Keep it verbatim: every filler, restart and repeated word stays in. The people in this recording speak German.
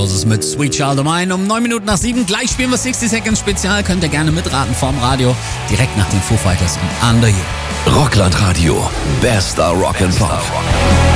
Roses mit Sweet Child of Mine um neun Minuten nach sieben. Gleich spielen wir sixty Seconds Spezial. Könnt ihr gerne mitraten vorm Radio. Direkt nach den Foo Fighters und Under You. Rockland Radio. Bester Rock and Pop.